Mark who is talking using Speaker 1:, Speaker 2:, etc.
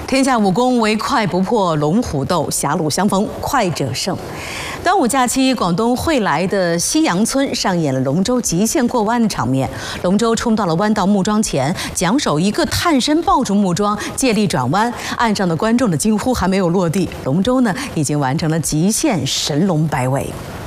Speaker 1: 天下武功唯快不破，龙虎斗，狭路相逢快者胜。端午假期，广东惠来的西洋村上演了龙舟极限过弯的场面。龙舟冲到了弯道木桩前，桨手一个探身抱住木桩，借力转弯。岸上的观众的惊呼还没有落地，龙舟呢已经完成了极限神龙摆尾。